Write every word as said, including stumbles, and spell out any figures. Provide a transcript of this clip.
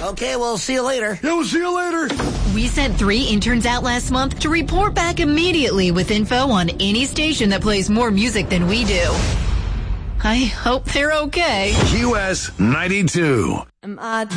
Okay, we'll see you later. Yeah, we'll see you later. We sent three interns out last month to report back immediately with info on any station that plays more music than we do. I hope they're okay. Q S ninety-two. Am I